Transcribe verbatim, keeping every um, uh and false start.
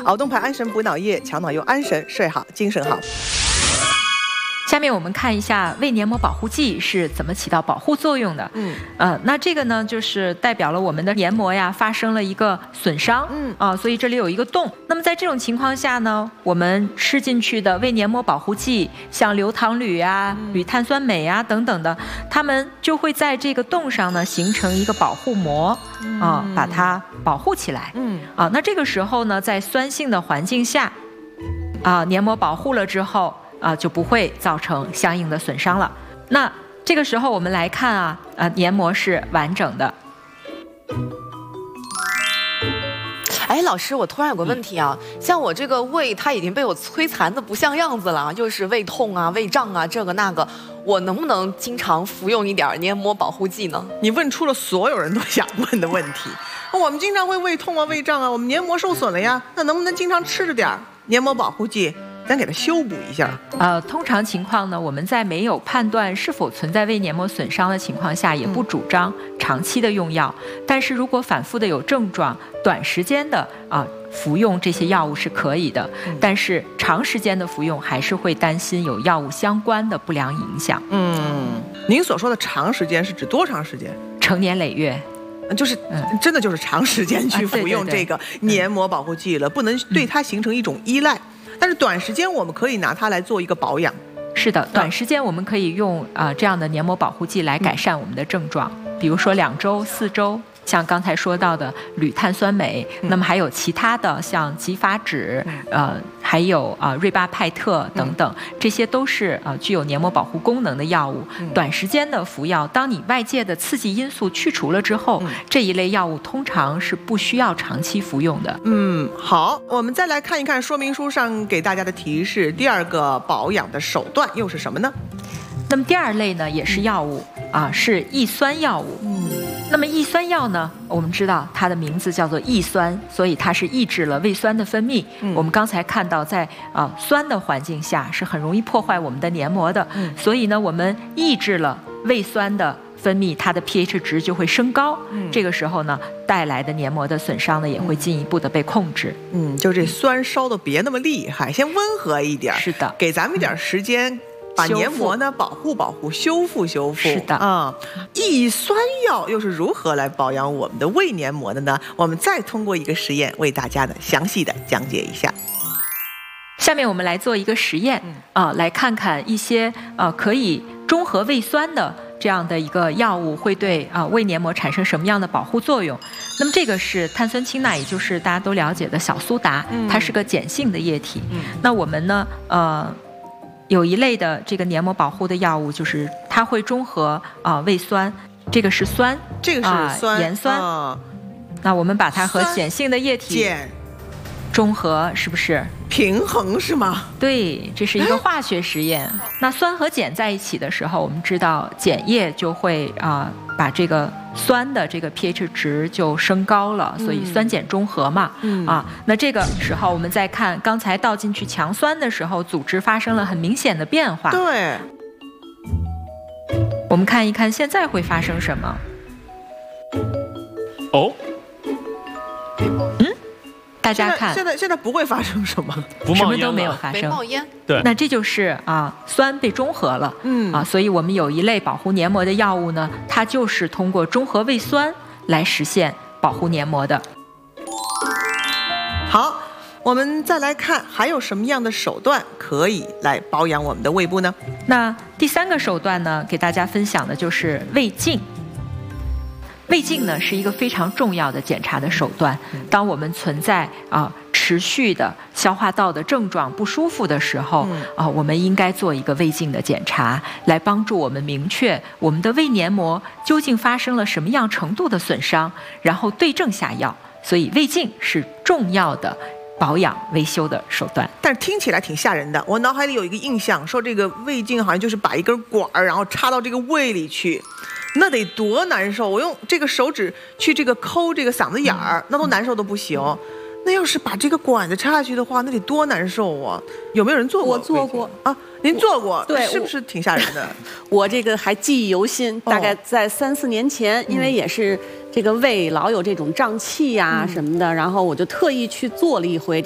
熬动牌安神补脑液，强脑油安神，睡好精神好。 下面我们看一下胃黏膜保护剂是怎么起到保护作用的。 嗯， 呃，那这个呢，就是代表了我们的黏膜呀发生了一个损伤。 嗯啊、所以这里有一个洞。那么在这种情况下呢，我们吃进去的胃黏膜保护剂，像硫糖铝啊、铝碳酸镁啊等等的，它们就会在这个洞上呢形成一个保护膜啊、把它保护起来。 嗯啊，那这个时候呢，在酸性的环境下，啊，黏膜保护了之后。啊，就不会造成相应的损伤了。那这个时候我们来看啊，啊，黏膜是完整的。 哎，老师，我突然有个问题啊，像我这个胃，它已经被我摧残的不像样子了，又是胃痛啊、胃胀啊，这个那个，我能不能经常服用一点黏膜保护剂呢？ 你问出了所有人都想问的问题。我们经常会胃痛啊、胃胀啊，我们黏膜受损了呀，那能不能经常吃着点黏膜保护剂？咱给它修补一下。 呃，通常情况呢，我们在没有判断是否存在胃黏膜损伤的情况下，也不主张长期的用药。但是如果反复的有症状，短时间的啊、呃、服用这些药物是可以的，但是长时间的服用还是会担心有药物相关的不良影响。 嗯，您所说的长时间是指多长时间？ 成年累月。 就是真的就是长时间去服用啊、对对对这个黏膜保护剂了，不能对它形成一种依赖。但是短时间我们可以拿它来做一个保养。 是的，短时间我们可以用啊、呃、这样的黏膜保护剂来改善我们的症状，比如说两周、四周。像刚才说到的铝碳酸镁，那么还有其他的像吉法酯，呃，还有啊、呃、瑞巴派特等等，这些都是呃具有黏膜保护功能的药物。短时间的服药，当你外界的刺激因素去除了之后，这一类药物通常是不需要长期服用的。 嗯，好，我们再来看一看说明书上给大家的提示，第二个保养的手段又是什么呢？ 那么第二类呢，也是药物啊，是抑酸药物。嗯，那么抑酸药呢，我们知道它的名字叫做抑酸，所以它是抑制了胃酸的分泌。嗯、我们刚才看到在，在啊酸的环境下是很容易破坏我们的黏膜的。嗯、所以呢，我们抑制了胃酸的分泌，它的 pH 值就会升高。嗯、这个时候呢，带来的黏膜的损伤呢，也会进一步的被控制。 嗯，就这酸烧的别那么厉害，先温和一点。 是的， 给咱们一点时间。嗯，把黏膜呢保护保护，修复修复。 是的啊、嗯，抑酸药又是如何来保养我们的胃黏膜的呢？我们再通过一个实验为大家呢详细的讲解一下。 下面我们来做一个实验啊、呃，来看看一些呃可以中和胃酸的这样的一个药物会对啊、呃、胃黏膜产生什么样的保护作用。那么这个是碳酸氢钠，也就是大家都了解的小苏打，它是个碱性的液体。嗯、那我们呢呃。有一类的这个黏膜保护的药物，就是它会中和啊、呃、胃酸，这个是酸， 这个是酸、 呃、盐酸。 哦、 那我们把它和碱性的液体碱中和，是不是平衡是吗？ 对，这是一个化学实验。那酸和碱在一起的时候，我们知道碱液就会啊、呃、把这个酸的这个 pH 值就升高了，所以酸碱中和嘛。嗯、啊，那这个时候我们再看刚才倒进去强酸的时候，组织发生了很明显的变化。 对， 我们看一看现在会发生什么。 哦， 嗯。大家看， 现在现在不会发生什么， 不冒烟了， 什么都没有发生， 没冒烟。 对， 那这就是啊酸被中和了。嗯啊，所以我们有一类保护黏膜的药物呢，它就是通过中和胃酸来实现保护黏膜的。 好，我们再来看还有什么样的手段可以来保养我们的胃部呢？ 那第三个手段呢，给大家分享的就是胃镜。胃镜呢是一个非常重要的检查的手段。当我们存在啊、呃、持续的消化道的症状不舒服的时候，啊、呃，我们应该做一个胃镜的检查，来帮助我们明确我们的胃黏膜究竟发生了什么样程度的损伤，然后对症下药。所以胃镜是重要的保养维修的手段。 但是听起来挺吓人的，我脑海里有一个印象，说这个胃镜好像就是把一根管儿，然后插到这个胃里去。那得多难受！我用这个手指去这个抠这个嗓子眼儿，那都难受的不行。那要是把这个管子插下去的话，那得多难受啊！有没有人做过？ 我做过啊，您做过？ 对， 是不是挺吓人的？ 我这个还记忆犹新，大概在三四年前，因为也是这个胃老有这种胀气呀、啊、什么的，然后我就特意去做了一回。